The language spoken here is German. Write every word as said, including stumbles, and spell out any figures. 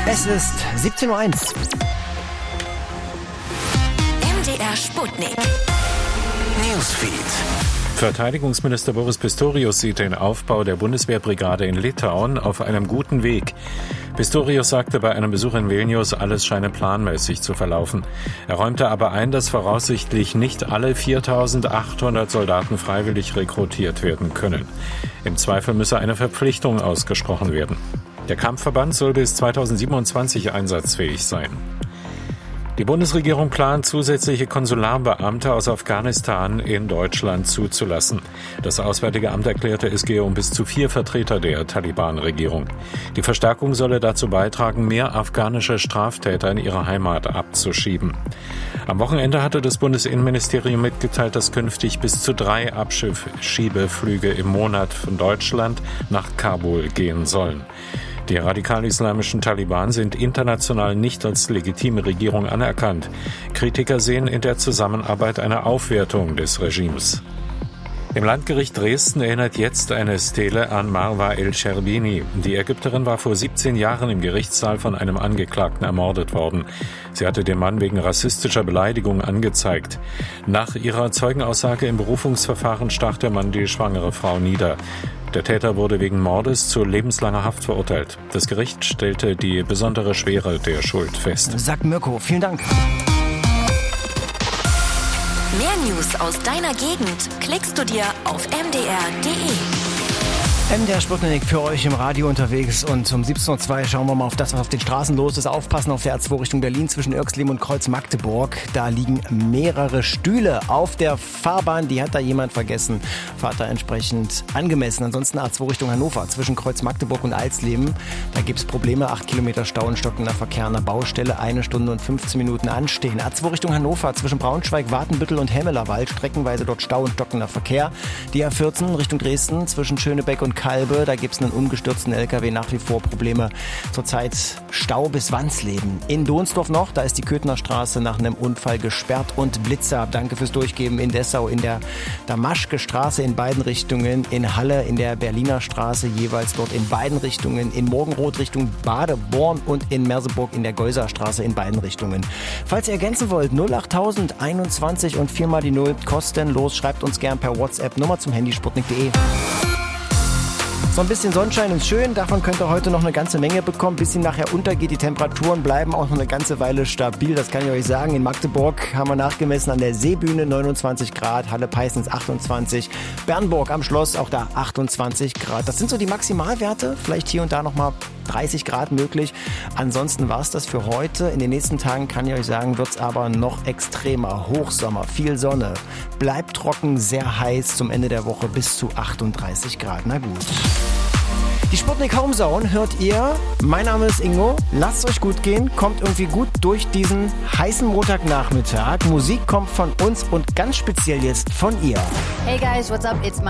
Es ist siebzehn Uhr eins. M D R Sputnik. Newsfeed. Verteidigungsminister Boris Pistorius sieht den Aufbau der Bundeswehrbrigade in Litauen auf einem guten Weg. Pistorius sagte bei einem Besuch in Vilnius, alles scheine planmäßig zu verlaufen. Er räumte aber ein, dass voraussichtlich nicht alle viertausendachthundert Soldaten freiwillig rekrutiert werden können. Im Zweifel müsse eine Verpflichtung ausgesprochen werden. Der Kampfverband soll bis zweitausendsiebenundzwanzig einsatzfähig sein. Die Bundesregierung plant, zusätzliche Konsularbeamte aus Afghanistan in Deutschland zuzulassen. Das Auswärtige Amt erklärte, es gehe um bis zu vier Vertreter der Taliban-Regierung. Die Verstärkung solle dazu beitragen, mehr afghanische Straftäter in ihre Heimat abzuschieben. Am Wochenende hatte das Bundesinnenministerium mitgeteilt, dass künftig bis zu drei Abschiebeflüge im Monat von Deutschland nach Kabul gehen sollen. Die radikal-islamischen Taliban sind international nicht als legitime Regierung anerkannt. Kritiker sehen in der Zusammenarbeit eine Aufwertung des Regimes. Im Landgericht Dresden erinnert jetzt eine Stele an Marwa El-Sherbini. Die Ägypterin war vor siebzehn Jahren im Gerichtssaal von einem Angeklagten ermordet worden. Sie hatte den Mann wegen rassistischer Beleidigung angezeigt. Nach ihrer Zeugenaussage im Berufungsverfahren stach der Mann die schwangere Frau nieder. Der Täter wurde wegen Mordes zu lebenslanger Haft verurteilt. Das Gericht stellte die besondere Schwere der Schuld fest. Sagt Mirko, vielen Dank. Mehr News aus deiner Gegend klickst du dir auf m d r punkt d e. M D R Sputnik für euch im Radio unterwegs und um siebzehn Uhr zwei schauen wir mal auf das, was auf den Straßen los ist. Aufpassen auf der A zwei Richtung Berlin zwischen Irxleben und Kreuz Magdeburg. Da liegen mehrere Stühle auf der Fahrbahn. Die hat da jemand vergessen. Fahrt da entsprechend angemessen. Ansonsten A zwei Richtung Hannover zwischen Kreuz Magdeburg und Alsleben. Da gibt es Probleme. Acht Kilometer Stau und stockender Verkehr an der Baustelle. Eine Stunde und fünfzehn Minuten anstehen. A zwei Richtung Hannover zwischen Braunschweig, Watenbüttel und Hemmelerwald. Streckenweise dort Stau und stockender Verkehr. Die A vierzehn Richtung Dresden zwischen Schönebeck und Kalbe, da gibt es einen umgestürzten L K W, nach wie vor Probleme. Zurzeit Stau bis Wansleben. In Donsdorf noch, da ist die Köthner Straße nach einem Unfall gesperrt und Blitzer. Danke fürs Durchgeben. In Dessau in der Damaschke Straße in beiden Richtungen. In Halle in der Berliner Straße jeweils dort in beiden Richtungen. In Morgenroth Richtung Badeborn und in Merseburg in der Geuser Straße in beiden Richtungen. Falls ihr ergänzen wollt, null acht null eins eins und viermal die Null kostenlos. Schreibt uns gern per WhatsApp. Nummer zum Handy sputnik punkt d e. So ein bisschen Sonnenschein ist schön, davon könnt ihr heute noch eine ganze Menge bekommen. Bis sie nachher untergeht, die Temperaturen bleiben auch noch eine ganze Weile stabil, das kann ich euch sagen. In Magdeburg haben wir nachgemessen an der Seebühne neunundzwanzig Grad, Halle-Peissens achtundzwanzig, Bernburg am Schloss auch da achtundzwanzig Grad. Das sind so die Maximalwerte, vielleicht hier und da nochmal dreißig Grad möglich. Ansonsten war es das für heute. In den nächsten Tagen kann ich euch sagen, wird es aber noch extremer. Hochsommer, viel Sonne, bleibt trocken, sehr heiß zum Ende der Woche bis zu achtunddreißig Grad. Na gut. Die Sputnik Home Zone hört ihr. Mein Name ist Ingo. Lasst es euch gut gehen. Kommt irgendwie gut durch diesen heißen Montagnachmittag. Musik kommt von uns und ganz speziell jetzt von ihr. Hey guys, what's up? It's my